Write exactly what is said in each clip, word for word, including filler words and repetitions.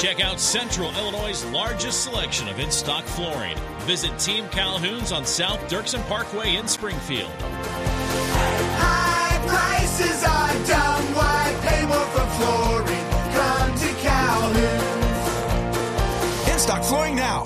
Check out Central Illinois' largest selection of in-stock flooring. Visit Team Calhoun's on South Dirksen Parkway in Springfield. High prices are dumb. Why pay more for flooring? Come to Calhoun's. In-stock flooring now.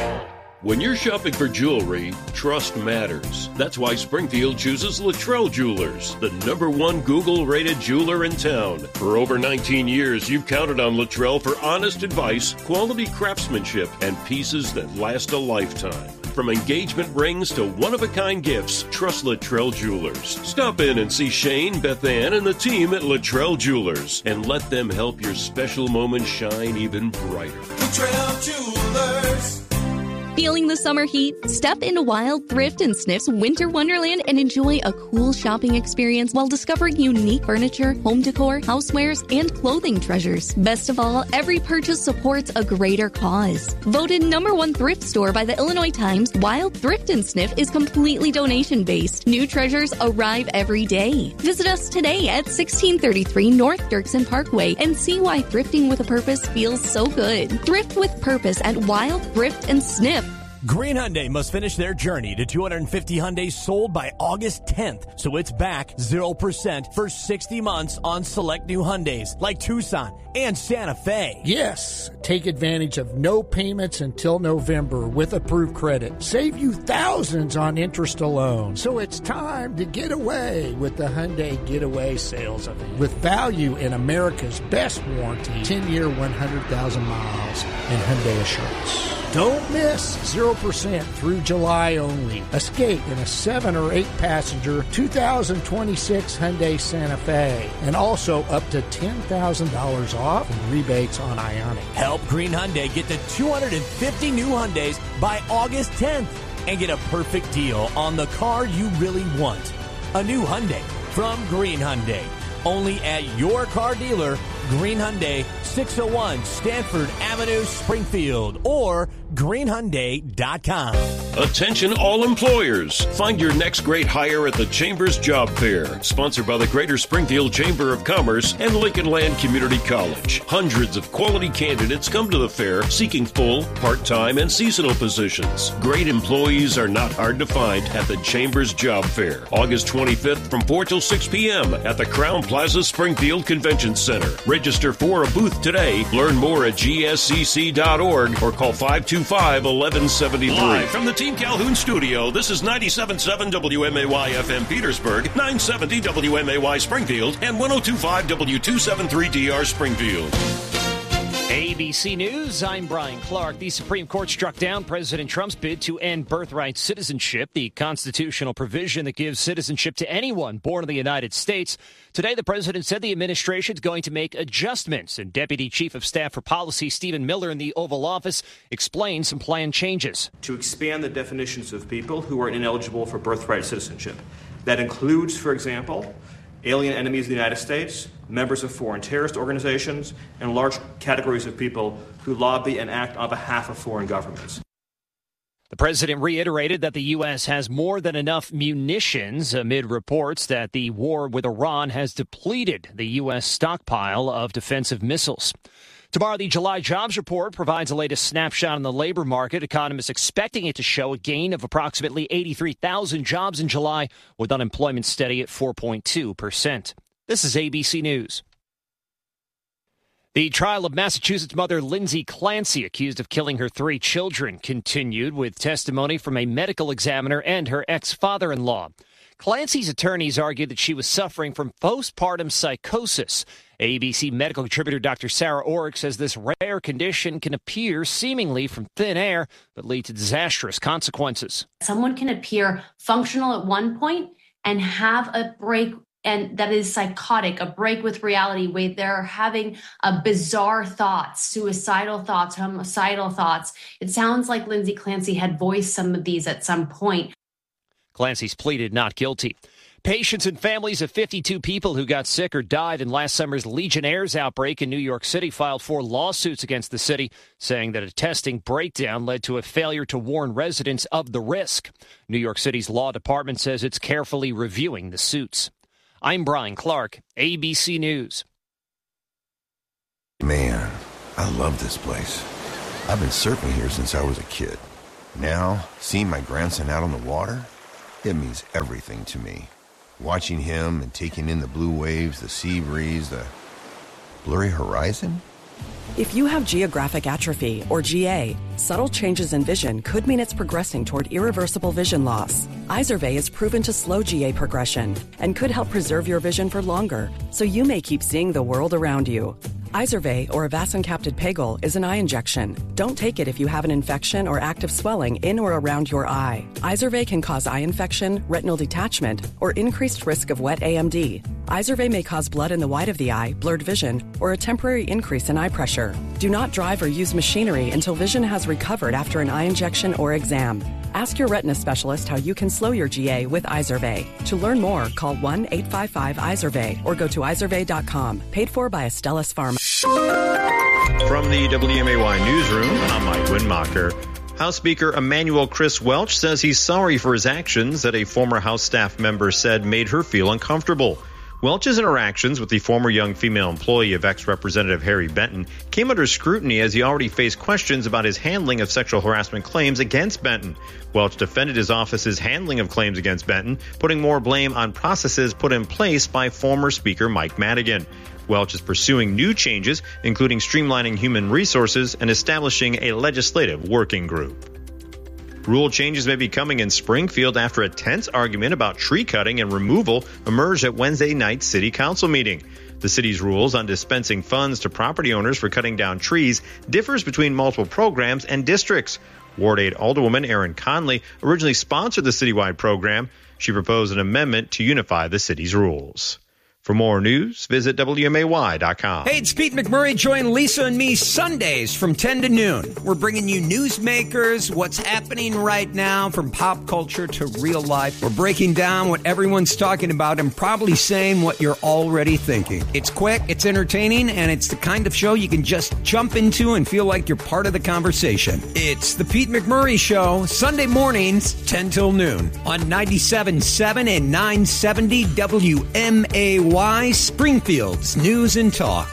When you're shopping for jewelry, trust matters. That's why Springfield chooses Luttrell Jewelers, the number one Google-rated jeweler in town. For over nineteen years, you've counted on Luttrell for honest advice, quality craftsmanship, and pieces that last a lifetime. From engagement rings to one-of-a-kind gifts, trust Luttrell Jewelers. Stop in and see Shane, Beth Ann, and the team at Luttrell Jewelers, and let them help your special moment shine even brighter. Luttrell Jewelers. Feeling the summer heat? Step into Wild Thrift and Sniff's Winter Wonderland and enjoy a cool shopping experience while discovering unique furniture, home decor, housewares, and clothing treasures. Best of all, every purchase supports a greater cause. Voted number one thrift store by the Illinois Times, Wild Thrift and Sniff is completely donation-based. New treasures arrive every day. Visit us today at sixteen thirty-three North Dirksen Parkway and see why thrifting with a purpose feels so good. Thrift with purpose at Wild Thrift and Sniff. Green Hyundai must finish their journey to two hundred fifty Hyundais sold by August tenth, so it's back zero percent for sixty months on select new Hyundais like Tucson and Santa Fe. Yes, take advantage of no payments until November with approved credit. Save you thousands on interest alone. So it's time to get away with the Hyundai Getaway Sales Event. With value in America's best warranty, ten-year, one hundred thousand miles, and Hyundai Assurance. Don't miss zero percent through July only. Escape in a seven or eight passenger two thousand twenty-six Hyundai Santa Fe. And also up to ten thousand dollars off and rebates on Ioniq. Help Green Hyundai get to two hundred fifty new Hyundais by August tenth and get a perfect deal on the car you really want. A new Hyundai from Green Hyundai. Only at your car dealer, Green Hyundai, six oh one Stanford Avenue, Springfield, or green hyundai dot com. Attention all employers. Find your next great hire at the Chambers Job Fair, sponsored by the Greater Springfield Chamber of Commerce and Lincoln Land Community College. Hundreds of quality candidates come to the fair seeking full, part-time, and seasonal positions. Great employees are not hard to find at the Chambers Job Fair, August twenty-fifth from four till six p.m. at the Crown Plaza Springfield Convention Center. Register for a booth today. Learn more at g s c c dot org or call five two five, one one seven three. Live from the Team Calhoun studio, this is ninety-seven point seven W M A Y F M Petersburg, nine seventy W M A Y Springfield, and one oh two point five W two seventy-three D R Springfield. A B C News, I'm Brian Clark. The Supreme Court struck down President Trump's bid to end birthright citizenship, the constitutional provision that gives citizenship to anyone born in the United States. Today, the president said the administration is going to make adjustments, and Deputy Chief of Staff for Policy Stephen Miller in the Oval Office explained some planned changes. To expand the definitions of people who are ineligible for birthright citizenship. That includes, for example, alien enemies of the United States, members of foreign terrorist organizations, and large categories of people who lobby and act on behalf of foreign governments. The president reiterated that the U S has more than enough munitions amid reports that the war with Iran has depleted the U S stockpile of defensive missiles. Tomorrow, the July jobs report provides the latest snapshot on the labor market. Economists expecting it to show a gain of approximately eighty-three thousand jobs in July, with unemployment steady at four point two percent. This is A B C News. The trial of Massachusetts mother Lindsay Clancy, accused of killing her three children, continued with testimony from a medical examiner and her ex-father-in-law. Clancy's attorneys argued that she was suffering from postpartum psychosis. A B C medical contributor Doctor Sarah Orrick says this rare condition can appear seemingly from thin air, but lead to disastrous consequences. Someone can appear functional at one point and have a break, and that is psychotic, a break with reality, where they're having a bizarre thoughts, suicidal thoughts, homicidal thoughts. It sounds like Lindsay Clancy had voiced some of these at some point. Clancy's pleaded not guilty. Patients and families of fifty-two people who got sick or died in last summer's Legionnaires outbreak in New York City filed four lawsuits against the city, saying that a testing breakdown led to a failure to warn residents of the risk. New York City's law department says it's carefully reviewing the suits. I'm Brian Clark, A B C News. Man, I love this place. I've been surfing here since I was a kid. Now, seeing my grandson out on the water, it means everything to me. Watching him and taking in the blue waves, the sea breeze, the blurry horizon. If you have geographic atrophy, or G A, subtle changes in vision could mean it's progressing toward irreversible vision loss. Izervay is proven to slow G A progression and could help preserve your vision for longer, so you may keep seeing the world around you. Izervay, or avacincaptad pegol, is an eye injection. Don't take it if you have an infection or active swelling in or around your eye. Izervay can cause eye infection, retinal detachment, or increased risk of wet A M D. Izervay may cause blood in the white of the eye, blurred vision, or a temporary increase in eye pressure. Do not drive or use machinery until vision has recovered after an eye injection or exam. Ask your retina specialist how you can slow your G A with Izervay. To learn more, call one eight five five Izervay or go to izervay dot com. Paid for by Astellas Pharma. From the W M A Y newsroom, I'm Mike Windmacher. House Speaker Emanuel Chris Welch says he's sorry for his actions that a former House staff member said made her feel uncomfortable. Welch's interactions with the former young female employee of ex-Representative Harry Benton came under scrutiny as he already faced questions about his handling of sexual harassment claims against Benton. Welch defended his office's handling of claims against Benton, putting more blame on processes put in place by former Speaker Mike Madigan. Welch is pursuing new changes, including streamlining human resources and establishing a legislative working group. Rule changes may be coming in Springfield after a tense argument about tree cutting and removal emerged at Wednesday night's city council meeting. The city's rules on dispensing funds to property owners for cutting down trees differs between multiple programs and districts. Ward eight Alderwoman Erin Conley originally sponsored the citywide program. She proposed an amendment to unify the city's rules. For more news, visit W M A Y dot com. Hey, it's Pete McMurray. Join Lisa and me Sundays from ten to noon. We're bringing you newsmakers, what's happening right now from pop culture to real life. We're breaking down what everyone's talking about and probably saying what you're already thinking. It's quick, it's entertaining, and it's the kind of show you can just jump into and feel like you're part of the conversation. It's the Pete McMurray Show, Sunday mornings, ten till noon on ninety-seven point seven and nine seventy W M A Y. Why Springfield's News and Talk.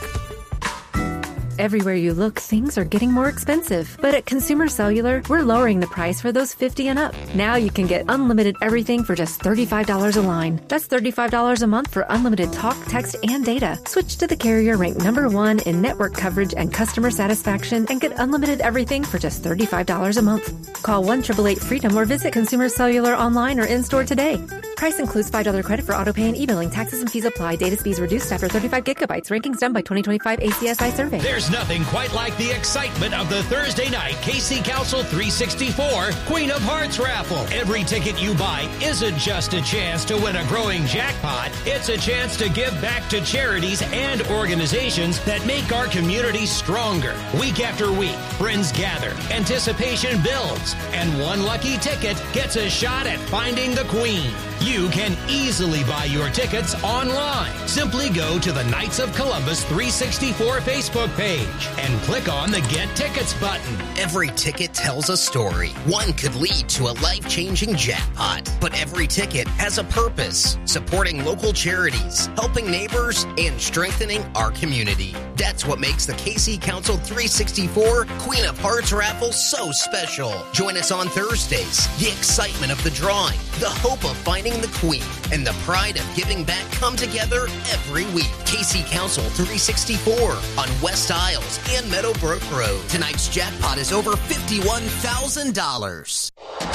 Everywhere you look, things are getting more expensive. But at Consumer Cellular, we're lowering the price for those fifty and up. Now you can get unlimited everything for just thirty-five dollars a line. That's thirty-five dollars a month for unlimited talk, text, and data. Switch to the carrier ranked number one in network coverage and customer satisfaction and get unlimited everything for just thirty-five dollars a month. Call one eight eight eight freedom or visit Consumer Cellular online or in-store today. Price includes five dollars credit for auto pay and e-billing. Taxes and fees apply. Data speeds reduced after thirty-five gigabytes. Rankings done by twenty twenty-five A C S I survey. There's nothing quite like the excitement of the Thursday night K C Council three sixty-four Queen of Hearts raffle. Every ticket you buy isn't just a chance to win a growing jackpot. It's a chance to give back to charities and organizations that make our community stronger. Week after week, friends gather, anticipation builds, and one lucky ticket gets a shot at finding the Queen. You can easily buy your tickets online. Simply go to the Knights of Columbus three sixty-four Facebook page and click on the Get Tickets button. Every ticket tells a story. One could lead to a life-changing jackpot. But every ticket has a purpose, supporting local charities, helping neighbors, and strengthening our community. That's what makes the K C Council three sixty-four Queen of Hearts raffle so special. Join us on Thursdays. The excitement of the drawing, the hope of finding the Queen, and the pride of giving back come together every week. K C Council three sixty-four on West Isles and Meadowbrook Road. Tonight's jackpot is over fifty-one thousand dollars.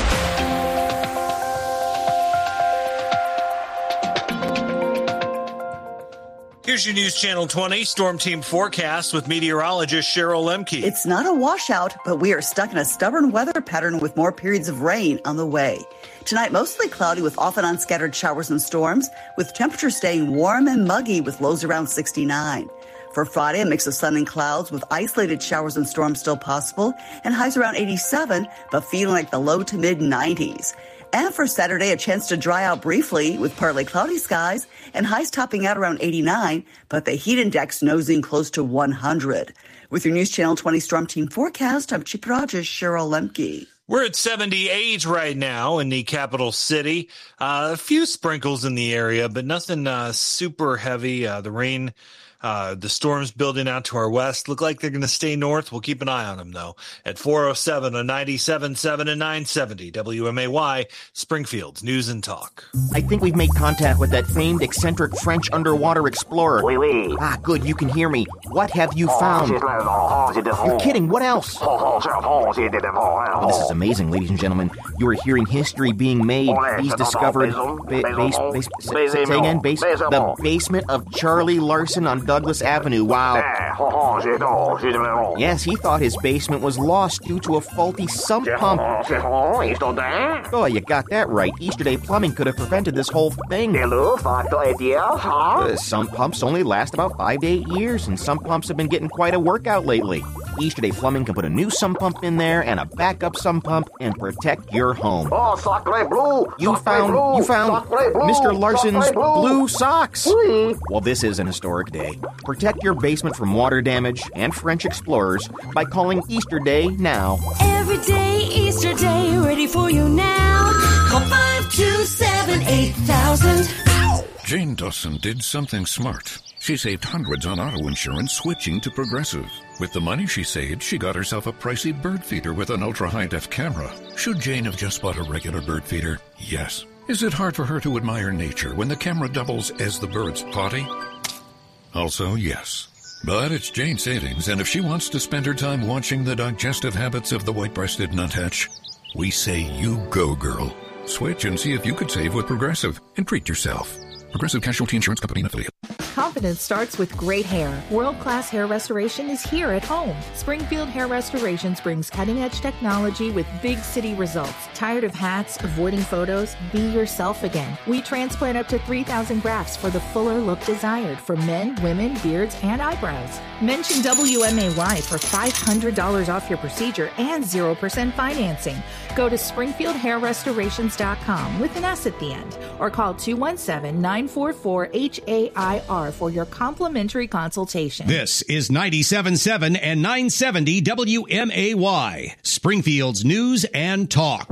Here's your News Channel twenty Storm Team forecast with meteorologist Cheryl Lemke. It's not a washout, but we are stuck in a stubborn weather pattern with more periods of rain on the way. Tonight, mostly cloudy with off and on scattered showers and storms, with temperatures staying warm and muggy with lows around sixty-nine. For Friday, a mix of sun and clouds with isolated showers and storms still possible, and highs around eighty-seven, but feeling like the low to mid nineties. And for Saturday, a chance to dry out briefly with partly cloudy skies and highs topping out around eighty-nine, but the heat index nosing close to one hundred. With your News Channel twenty Storm Team forecast, I'm Chief Meteorologist Cheryl Lemke. We're at seventy-eight right now in the capital city. Uh, a few sprinkles in the area, but nothing uh, super heavy. Uh, the rain Uh, the storms building out to our west look like they're going to stay north. We'll keep an eye on them, though, at four oh seven on ninety-seven point seven and nine seventy W M A Y, Springfield's News and Talk. I think we've made contact with that famed eccentric French underwater explorer. Oui, oui. Ah, good, you can hear me. What have you found? You're kidding, what else? Oh, this is amazing, ladies and gentlemen. You are hearing history being made. He's discovered... Ba- base, base, say, say again, base, the basement of Charlie Larson on Douglas Avenue. Wow. Yes, he thought his basement was lost due to a faulty sump pump. Oh, you got that right. Easterday Plumbing could have prevented this whole thing. Uh, sump pumps only last about five to eight years, and sump pumps have been getting quite a workout lately. Easterday Plumbing can put a new sump pump in there and a backup sump pump and protect your home. Oh, sacre bleu! You found, bleu, you found Mister Larson's blue. blue socks. Oui. Well, this is an historic day. Protect your basement from water damage and French explorers by calling Easter Day now. Every day, Easter Day, ready for you now. Call five two seven, eight thousand. Jane Dawson did something smart. She saved hundreds on auto insurance switching to Progressive. With the money she saved, she got herself a pricey bird feeder with an ultra-high-def camera. Should Jane have just bought a regular bird feeder? Yes. Is it hard for her to admire nature when the camera doubles as the bird's potty? Also, yes. But it's Jane's savings, and if she wants to spend her time watching the digestive habits of the white-breasted nuthatch, we say you go, girl. Switch and see if you could save with Progressive and treat yourself. Progressive Casualty Insurance Company and affiliate. Confidence starts with great hair. World-class hair restoration is here at home. Springfield Hair Restorations brings cutting-edge technology with big city results. Tired of hats, avoiding photos? Be yourself again. We transplant up to three thousand grafts for the fuller look desired for men, women, beards, and eyebrows. Mention W M A Y for five hundred dollars off your procedure and zero percent financing. Go to springfield hair restorations dot com with an S at the end or call two one seven, nine four four, H A I R for your complimentary consultation. This is ninety-seven point seven and nine seventy W M A Y, Springfield's News and Talk.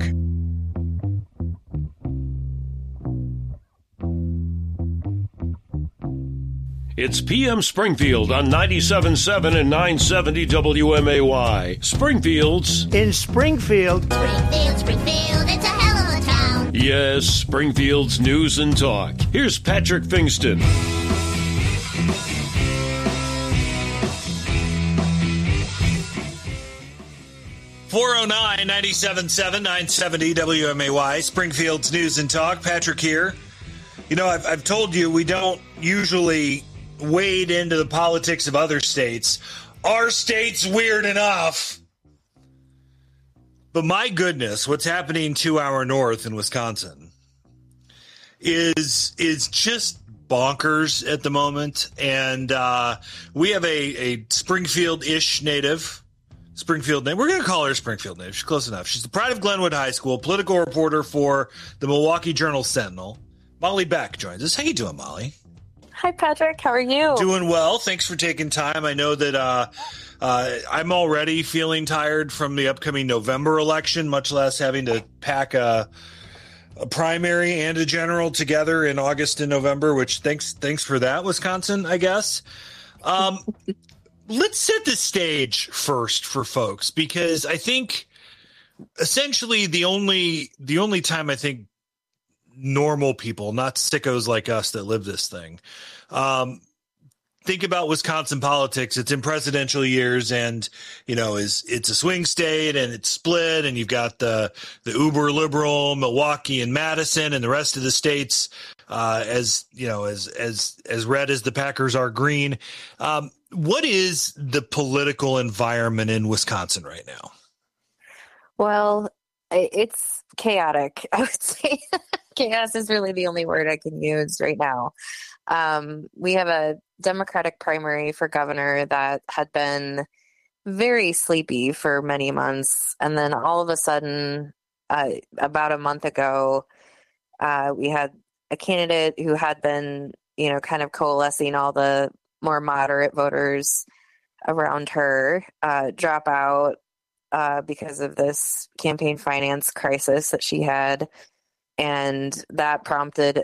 It's P M Springfield on ninety-seven point seven and nine seventy W M A Y. Springfield's in Springfield. Springfield, Springfield, it's a hell of a town. Yes, Springfield's News and Talk. Here's Patrick Fingston. four oh nine, ninety-seven point seven, nine seventy W M A Y, Springfield's News and Talk. Patrick here. You know, I've, I've told you we don't usually wade into the politics of other states. Our state's weird enough. But my goodness, what's happening to our north in Wisconsin is is just bonkers at the moment. And uh, we have a, a Springfield-ish native. Springfield native. We're going to call her Springfield native. She's close enough. She's the pride of Glenwood High School, political reporter for the Milwaukee Journal-Sentinel. Molly Beck joins us. How you doing, Molly? Hi, Patrick. How are you? Doing well. Thanks for taking time. I know that uh, uh, I'm already feeling tired from the upcoming November election, much less having to pack a, a primary and a general together in August and November, which thanks thanks for that, Wisconsin, I guess. Um, let's set the stage first for folks, because I think essentially the only the only time I think normal people, not sickos like us that live this thing, um, think about Wisconsin politics. It's in presidential years, and you know, is it's a swing state, and it's split, and you've got the the uber liberal Milwaukee and Madison, and the rest of the states uh, as you know, as as as red as the Packers are green. Um, what is the political environment in Wisconsin right now? Well, it's chaotic, I would say. Chaos is really the only word I can use right now. Um, we have a Democratic primary for governor that had been very sleepy for many months. And then all of a sudden, uh, about a month ago, uh, we had a candidate who had been, you know, kind of coalescing all the more moderate voters around her, uh, drop out uh, because of this campaign finance crisis that she had. And that prompted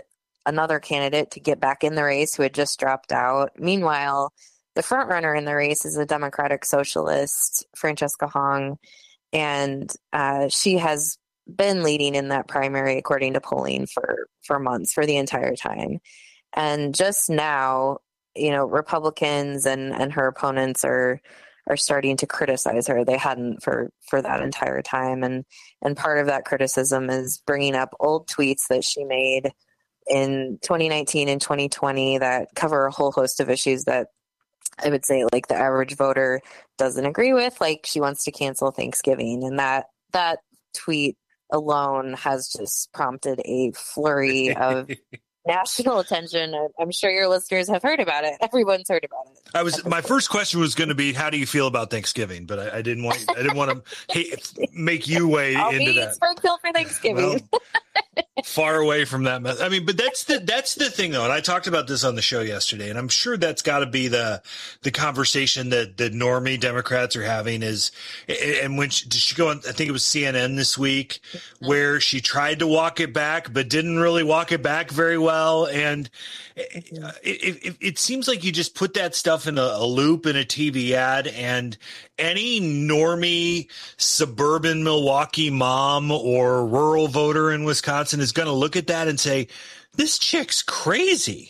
another candidate to get back in the race who had just dropped out. Meanwhile, the front runner in the race is a Democratic socialist, Francesca Hong, and uh, she has been leading in that primary according to polling for, for months, for the entire time. And just now, you know, Republicans and, and her opponents are are starting to criticize her. They hadn't for, for that entire time. And, and part of that criticism is bringing up old tweets that she made in twenty nineteen and twenty twenty that cover a whole host of issues that I would say like the average voter doesn't agree with. Like she wants to cancel Thanksgiving, and that, that tweet alone has just prompted a flurry of national attention. I'm sure your listeners have heard about it. Everyone's heard about it. I was my first question was going to be, how do you feel about Thanksgiving? But I, I didn't want I didn't want to hey, make you weigh I'll into be that. Springfield for Thanksgiving. Well, far away from that mess. I mean, but that's the that's the thing though, and I talked about this on the show yesterday, and I'm sure that's got to be the the conversation that the normie Democrats are having is, and when she, did she go on? I think it was C N N this week, where she tried to walk it back, but didn't really walk it back very well, and it, it, it seems like you just put that stuff in a, a loop in a T V ad, and any normie suburban Milwaukee mom or rural voter in Wisconsin is going to look at that and say, this chick's crazy.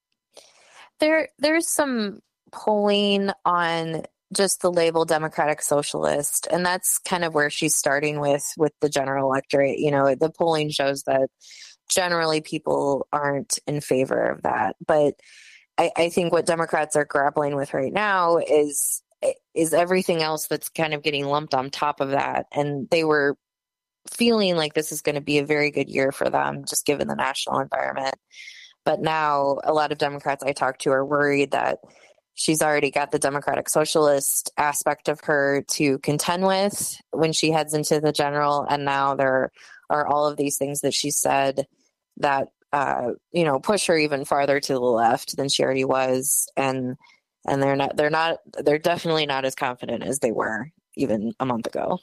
There, there's some polling on just the label Democratic Socialist, and that's kind of where she's starting with, with the general electorate. You know, the polling shows that generally people aren't in favor of that. But I, I think what Democrats are grappling with right now is is everything else that's kind of getting lumped on top of that. And they were feeling like this is going to be a very good year for them, just given the national environment. But now a lot of Democrats I talk to are worried that she's already got the Democratic Socialist aspect of her to contend with when she heads into the general. And now there are all of these things that she said that, uh, you know, push her even farther to the left than she already was. And And they're not, they're not, they're definitely not as confident as they were even a month ago.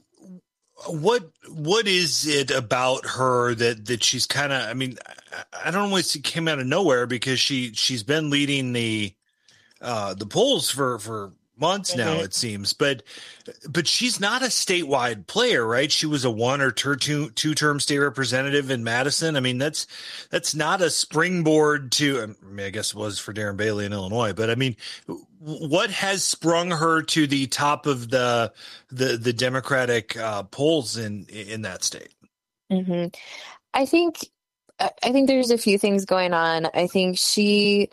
What, what is it about her that, that she's kind of, I mean, I don't know if she came out of nowhere, because she, she's been leading the, uh, the polls for, for months mm-hmm. now, it seems, but, but she's not a statewide player, right? She was a one or two, two, two term state representative in Madison. I mean, that's, that's not a springboard to, I mean, I guess it was for Darren Bailey in Illinois, but I mean, what has sprung her to the top of the, the, the Democratic uh, polls in, in that state? Mm-hmm. I think, I think there's a few things going on. I think she,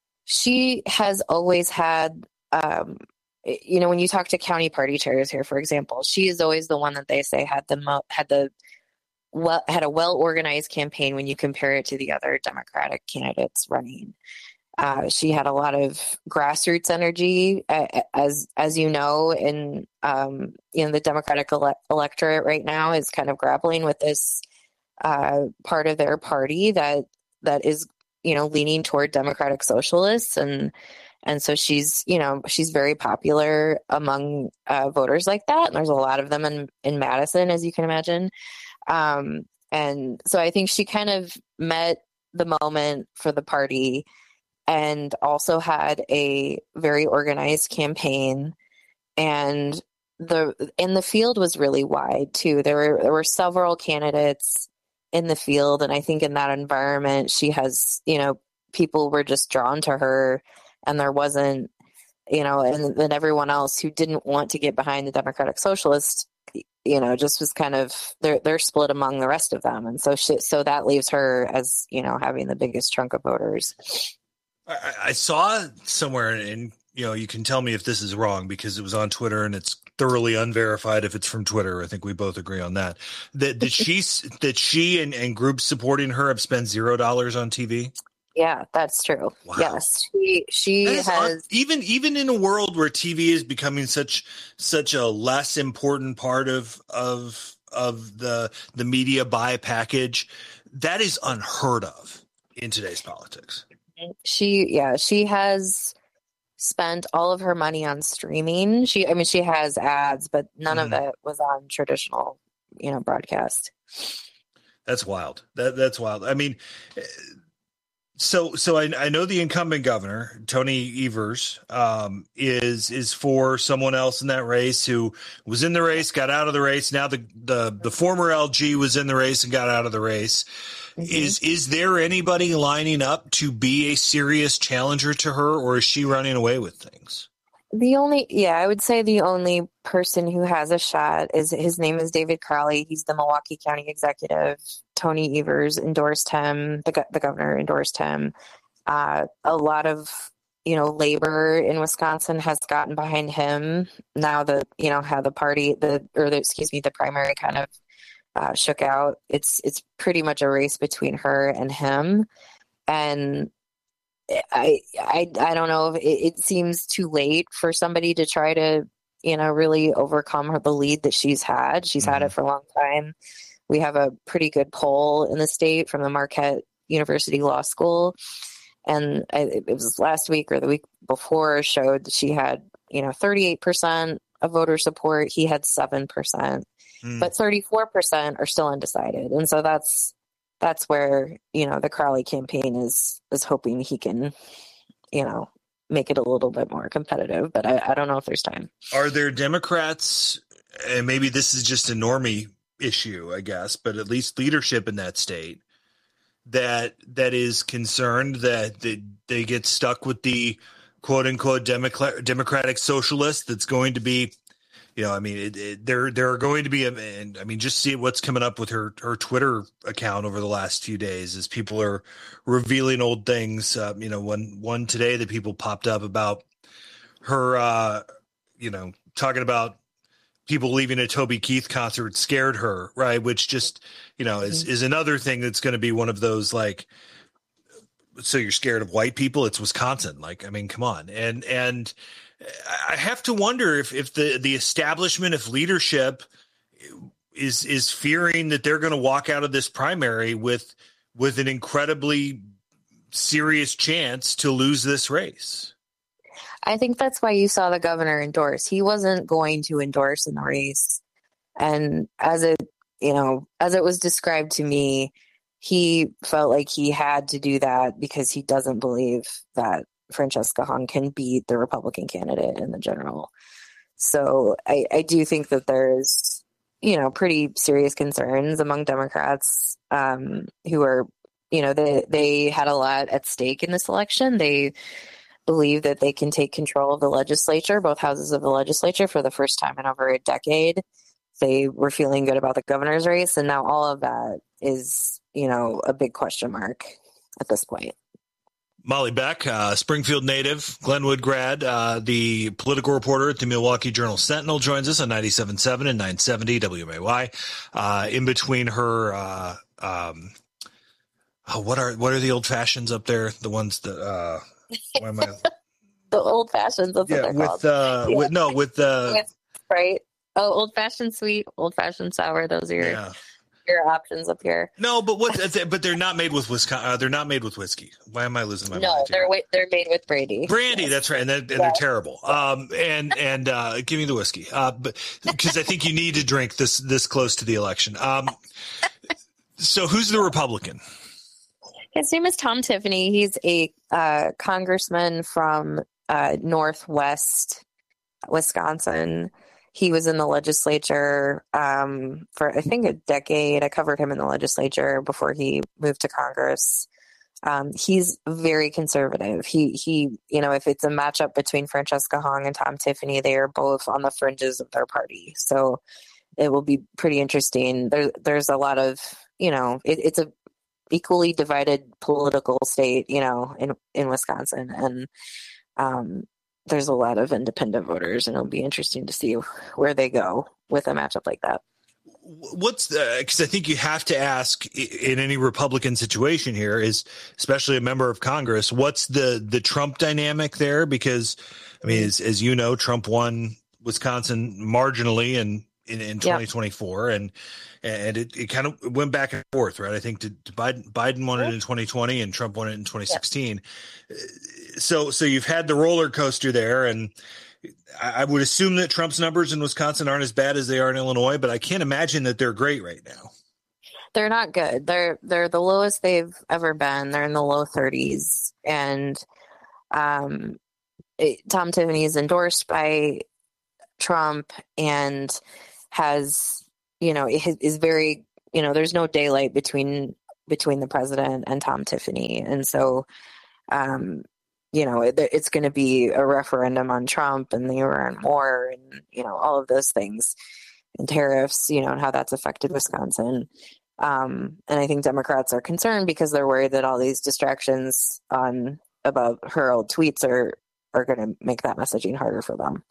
she has always had, um, you know, when you talk to county party chairs here, for example, she is always the one that they say had the mo- had the well had a well organized campaign when you compare it to the other Democratic candidates running. Uh, she had a lot of grassroots energy, uh, as as you know, and um, you know the Democratic ele- electorate right now is kind of grappling with this uh, part of their party that that is you know leaning toward Democratic socialists and. And so she's, you know, she's very popular among uh, voters like that. And there's a lot of them in, in Madison, as you can imagine. Um, and so I think she kind of met the moment for the party and also had a very organized campaign. And the and the field was really wide, too. There were there were several candidates in the field. And I think in that environment, she has, you know, people were just drawn to her. And there wasn't, you know, and then everyone else who didn't want to get behind the Democratic Socialist, you know, just was kind of, they're, they're split among the rest of them. And so she, so that leaves her as, you know, having the biggest chunk of voters. I, I saw somewhere, and, you know, you can tell me if this is wrong because it was on Twitter and it's thoroughly unverified if it's from Twitter. I think we both agree on that. That, that she, that she and, and groups supporting her have spent zero dollars on T V. Yeah, that's true. Wow. Yes, she she has un- even even in a world where T V is becoming such such a less important part of of of the the media buy package, that is unheard of in today's politics. She yeah, she has spent all of her money on streaming. She I mean she has ads, but none mm. of it was on traditional, you know, broadcast. That's wild. That that's wild. I mean, So, so I, I know the incumbent governor, Tony Evers, um, is is for someone else in that race who was in the race, got out of the race. Now the the, the former L G was in the race and got out of the race. Mm-hmm. Is is there anybody lining up to be a serious challenger to her, or is she running away with things? The only, yeah, I would say the only person who has a shot is his name is David Crowley. He's the Milwaukee County executive. Tony Evers endorsed him. The, the governor endorsed him. Uh, a lot of, you know, labor in Wisconsin has gotten behind him. Now that, you know, how the party, the, or the, excuse me, the primary kind of uh, shook out. It's, it's pretty much a race between her and him. And I, I, I don't know if it, it seems too late for somebody to try to, you know, really overcome her, the lead that she's had. She's mm-hmm. had it for a long time. We have a pretty good poll in the state from the Marquette University Law School. And I, it was last week or the week before showed that she had, you know, thirty-eight percent of voter support. He had seven percent, mm. but thirty-four percent are still undecided. And so that's, That's where, you know, the Crowley campaign is is hoping he can, you know, make it a little bit more competitive. But I, I don't know if there's time. Are there Democrats, and maybe this is just a normie issue, I guess, but at least leadership in that state, that that is concerned that they, they get stuck with the quote unquote Democrat, Democratic socialist that's going to be, you know, I mean, it, it, there there are going to be, a, and I mean, just see what's coming up with her her Twitter account over the last few days as people are revealing old things. Uh, you know, one one today that people popped up about her, uh, you know, talking about people leaving a Toby Keith concert scared her, right? Which just, you know, is is another thing that's going to be one of those like, so you're scared of white people? It's Wisconsin. Like, I mean, come on, and and. I have to wonder if, if the, the establishment, if leadership is is fearing that they're going to walk out of this primary with with an incredibly serious chance to lose this race. I think that's why you saw the governor endorse. He wasn't going to endorse in the race. And as it, you know, as it was described to me, he felt like he had to do that because he doesn't believe that Francesca Hung can beat the Republican candidate in the general. So I, I do think that there's, you know, pretty serious concerns among Democrats um, who are, you know, they, they had a lot at stake in this election. They believe that they can take control of the legislature, both houses of the legislature, for the first time in over a decade. They were feeling good about the governor's race, and now all of that is, you know, a big question mark at this point. Molly Beck, uh, Springfield native, Glenwood grad, uh, the political reporter at the Milwaukee Journal Sentinel, joins us on ninety-seven point seven and nine seventy W M A Y. Uh, in between her, uh, um, oh, what are what are the old fashions up there? The ones that uh, why am I? The old fashions. That's yeah, what they're with called. uh, Yeah. with no, with uh, With, right. Oh, old fashioned sweet, old fashioned sour. Those are your yeah. your options up here. No, but what? But they're not made with Wisconsin. Uh, they're not made with whiskey. Why am I losing my No, mind? they're wi- they're made with brandy. Brandy, that's right, and, they're, and Yeah. they're terrible. Um, and and uh, give me the whiskey, uh, but because I think you need to drink this this close to the election. Um, so who's the Republican? His name is Tom Tiffany. He's a uh, congressman from uh, Northwest Wisconsin. He was in the legislature um, for, I think, a decade. I covered him in the legislature before he moved to Congress. Um, he's very conservative. He, he, you know, if it's a matchup between Francesca Hung and Tom Tiffany, they are both on the fringes of their party. So it will be pretty interesting. There, there's a lot of, you know, it, it's a equally divided political state, you know, in, in Wisconsin. And, um, there's a lot of independent voters, and it'll be interesting to see where they go with a matchup like that. What's the, because I think you have to ask in any Republican situation here, is especially a member of Congress, what's the, the Trump dynamic there? Because, I mean, as, as you know, Trump won Wisconsin marginally in, in, in twenty twenty-four, yeah. and and it, it kind of went back and forth, right? I think to, to Biden, Biden won it in twenty twenty and Trump won it in twenty sixteen. Yeah. So, so you've had the roller coaster there, and I, I would assume that Trump's numbers in Wisconsin aren't as bad as they are in Illinois, but I can't imagine that they're great right now. They're not good. They're they're the lowest they've ever been. They're in the low thirties, and um, it, Tom Tiffany is endorsed by Trump and has, you know, is, is very, you know, there's no daylight between between the president and Tom Tiffany, and so, um, you know, it, it's going to be a referendum on Trump and the Iran war, and you know, all of those things, and tariffs, you know, and how that's affected Wisconsin. Um, and I think Democrats are concerned because they're worried that all these distractions on about her old tweets are are going to make that messaging harder for them.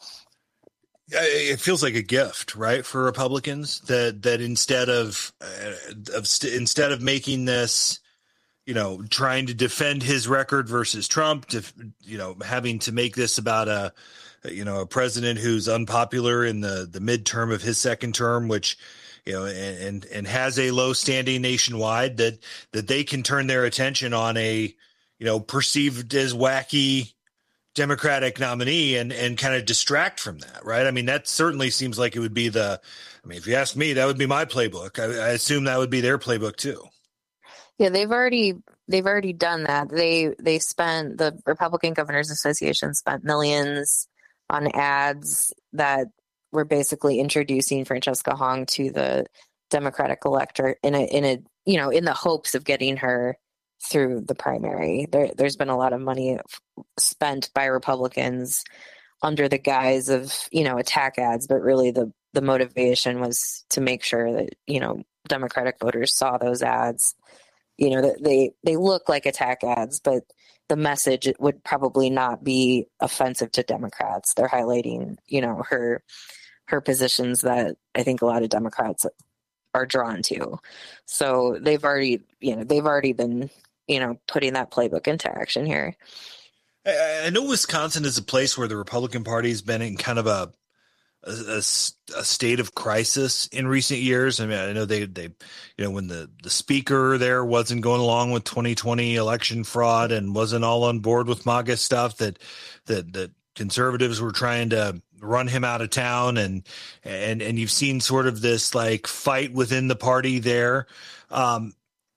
It feels like a gift, right, for Republicans that that instead of uh, of st- instead of making this, you know, trying to defend his record versus Trump, to, you know, having to make this about a, you know, a president who's unpopular in the the midterm of his second term, which, you know, and, and and has a low standing nationwide, that that they can turn their attention on a, you know, perceived as wacky Democratic nominee and and kind of distract from that, right? I mean, that certainly seems like it would be the, I mean, if you ask me, that would be my playbook. I, I assume that would be their playbook too. Yeah, they've already they've already done that. They they spent, the Republican Governors Association spent millions on ads that were basically introducing Francesca Hong to the Democratic electorate in a in a you know in the hopes of getting her through the primary. There, there's been a lot of money spent by Republicans under the guise of, you know, attack ads, but really the, the motivation was to make sure that, you know, Democratic voters saw those ads, you know, that they, they look like attack ads, but the message would probably not be offensive to Democrats. They're highlighting, you know, her, her positions that I think a lot of Democrats are drawn to. So they've already, you know, they've already been, you know, putting that playbook into action here. I, I know Wisconsin is a place where the Republican Party has been in kind of a, a, a, a state of crisis in recent years. I mean, I know they, they, you know, when the, the speaker there wasn't going along with twenty twenty election fraud and wasn't all on board with MAGA stuff, that, that, that conservatives were trying to run him out of town. And, and, and you've seen sort of this like fight within the party there. Um,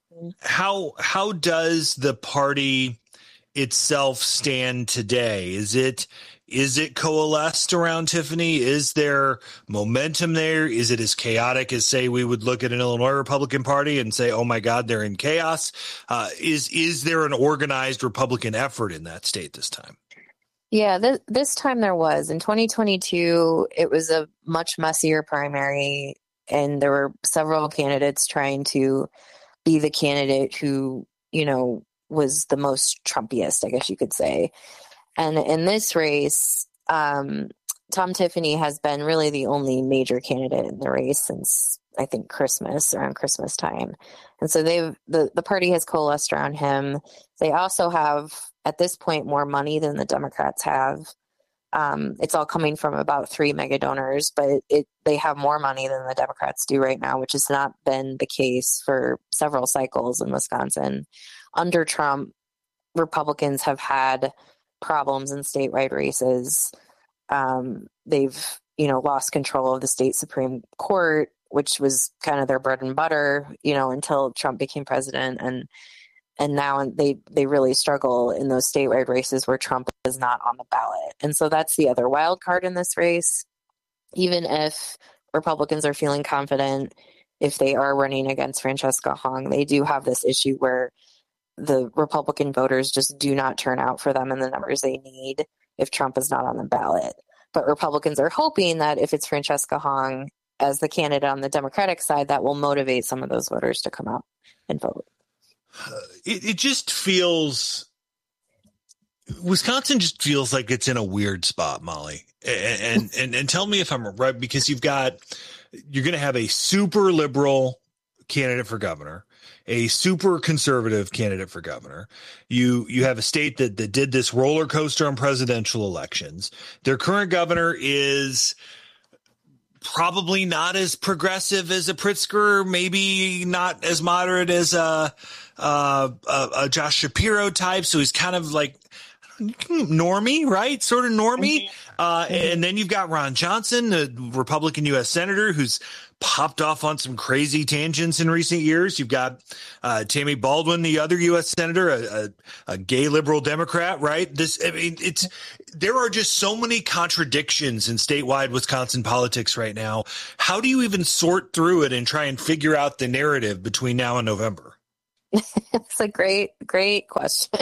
How how does the party itself stand today? Is it is it coalesced around Tiffany? Is there momentum there? Is it as chaotic as, say, we would look at an Illinois Republican Party and say, oh my God, they're in chaos? Uh, is is there an organized Republican effort in that state this time? Yeah, th- this time there was. In twenty twenty-two, it was a much messier primary, and there were several candidates trying to be the candidate who, you know, was the most Trumpiest, I guess you could say. And in this race, um, Tom Tiffany has been really the only major candidate in the race since, I think, Christmas, around Christmas time. And so they've, the, the party has coalesced around him. They also have, at this point, more money than the Democrats have. Um, it's all coming from about three mega donors, but it, they have more money than the Democrats do right now, which has not been the case for several cycles in Wisconsin. Under Trump, Republicans have had problems in statewide races. Um, they've, you know, lost control of the state Supreme Court, which was kind of their bread and butter, you know, until Trump became president. And And now they, they really struggle in those statewide races where Trump is not on the ballot. And so that's the other wild card in this race. Even if Republicans are feeling confident, if they are running against Francesca Hong, they do have this issue where the Republican voters just do not turn out for them in the numbers they need if Trump is not on the ballot. But Republicans are hoping that if it's Francesca Hong as the candidate on the Democratic side, that will motivate some of those voters to come out and vote. Uh, it, it just feels, Wisconsin just feels like it's in a weird spot, Molly. And, and, and, and tell me if I'm right, because you've got, you're going to have a super liberal candidate for governor, a super conservative candidate for governor. You, you have a state that, that did this roller coaster on presidential elections. Their current governor is probably not as progressive as a Pritzker, maybe not as moderate as a, uh, a, a Josh Shapiro type. So he's kind of like, I normie, right? Sort of normie. Uh, and then you've got Ron Johnson, the Republican U S senator, who's popped off on some crazy tangents in recent years. You've got uh, Tammy Baldwin, the other U S senator, a, a, a gay liberal Democrat, right? This, I mean, it's there are just so many contradictions in statewide Wisconsin politics right now. How do you even sort through it and try and figure out the narrative between now and November? It's a great, great question.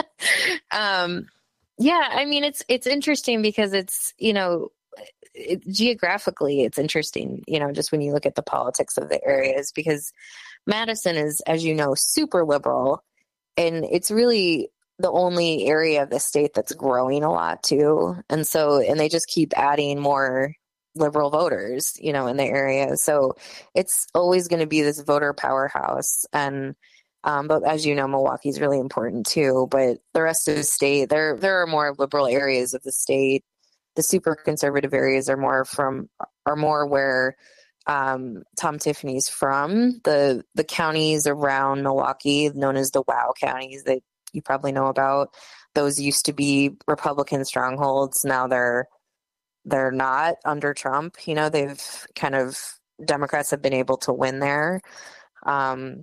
um, yeah, I mean, it's it's interesting because it's, you know, it, geographically, it's interesting, you know, just when you look at the politics of the areas, because Madison is, as you know, super liberal, and it's really the only area of the state that's growing a lot too. And so, and they just keep adding more liberal voters, you know, in the area. So it's always going to be this voter powerhouse. And Um, but as you know, Milwaukee is really important too. But the rest of the state, there there are more liberal areas of the state. The super conservative areas are more from are more where um, Tom Tiffany's from. The the counties around Milwaukee, known as the WOW counties, that you probably know about. Those used to be Republican strongholds. Now they're they're not under Trump. You know, they've kind of Democrats have been able to win there. Um,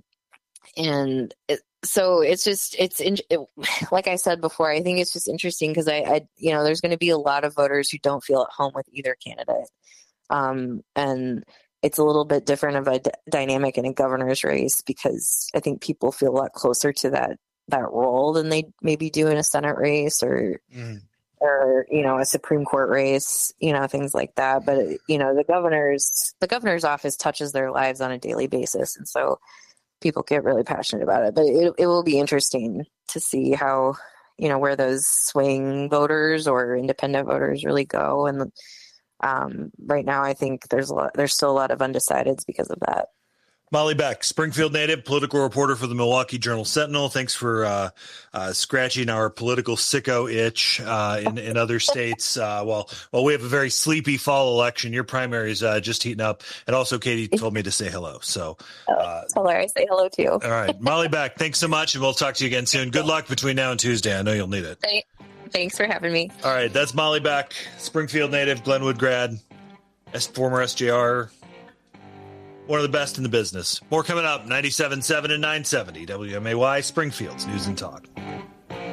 And it, so it's just, it's, in, it, like I said before, I think it's just interesting because I, I, you know, there's going to be a lot of voters who don't feel at home with either candidate. Um, and it's a little bit different of a d- dynamic in a governor's race because I think people feel a lot closer to that, that role than they maybe do in a Senate race or, mm. or, you know, a Supreme Court race, you know, things like that. But, you know, the governor's, the governor's office touches their lives on a daily basis. And so people get really passionate about it, but it, it will be interesting to see how, you know, where those swing voters or independent voters really go. And um, right now, I think there's a lot, there's still a lot of undecideds because of that. Molly Beck, Springfield native, political reporter for the Milwaukee Journal Sentinel. Thanks for uh, uh, scratching our political sicko itch uh, in, in other states. Uh, while, while we have a very sleepy fall election, your primary's uh, just heating up. And also, Katie told me to say hello. So uh, tell her I say hello too. All right. Molly Beck, thanks so much. And we'll talk to you again soon. Good luck between now and Tuesday. I know you'll need it. Thanks for having me. All right. That's Molly Beck, Springfield native, Glenwood grad, as former S J R. One of the best in the business. More coming up, ninety-seven point seven and nine seventy W M A Y, Springfield's News and Talk.